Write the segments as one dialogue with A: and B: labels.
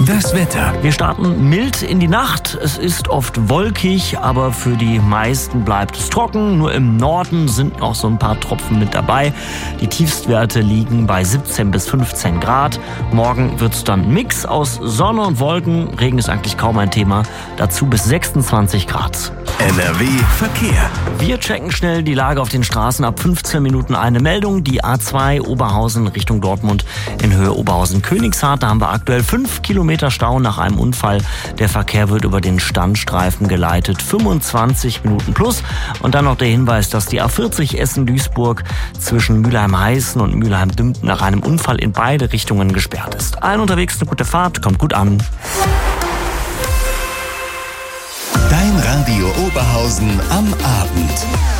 A: Das Wetter.
B: Wir starten mild in die Nacht. Es ist oft wolkig, aber für die meisten bleibt es trocken. Nur im Norden sind noch so ein paar Tropfen mit dabei. Die Tiefstwerte liegen bei 17 bis 15 Grad. Morgen wird es dann ein Mix aus Sonne und Wolken. Regen ist eigentlich kaum ein Thema. Dazu bis 26 Grad.
A: NRW Verkehr.
B: Wir checken schnell die Lage auf den Straßen. Ab 15 Minuten eine Meldung. Die A2 Oberhausen Richtung Dortmund in Höhe Oberhausen-Königshardt. Da haben wir aktuell 5 Kilometer Stau nach einem Unfall. Der Verkehr wird über den Standstreifen geleitet. 25 Minuten plus. Und dann noch der Hinweis, dass die A40 Essen-Duisburg zwischen Mülheim-Heißen und Mülheim-Dümpten nach einem Unfall in beide Richtungen gesperrt ist. Allen unterwegs eine gute Fahrt. Kommt gut an.
A: Dein Radio Oberhausen am Abend.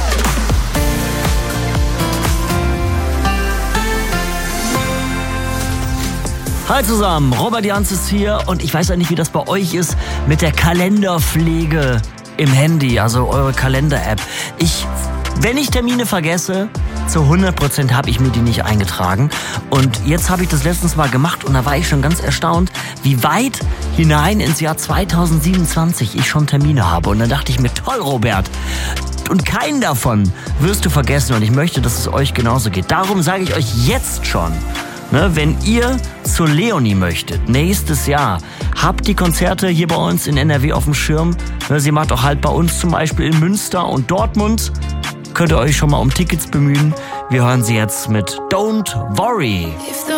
B: Hi zusammen, Robert Jans ist hier und ich weiß ja nicht, wie das bei euch ist mit der Kalenderpflege im Handy, also eure Kalender-App. Wenn ich Termine vergesse, zu 100% habe ich mir die nicht eingetragen. Und jetzt habe ich das letztens mal gemacht und da war ich schon ganz erstaunt, wie weit hinein ins Jahr 2027 ich schon Termine habe. Und dann dachte ich mir, toll Robert, und keinen davon wirst du vergessen und ich möchte, dass es euch genauso geht. Darum sage ich euch jetzt schon, wenn ihr zur Leonie möchtet, nächstes Jahr, habt die Konzerte hier bei uns in NRW auf dem Schirm. Sie macht auch halt bei uns zum Beispiel in Münster und Dortmund. Könnt ihr euch schon mal um Tickets bemühen. Wir hören sie jetzt mit Don't Worry.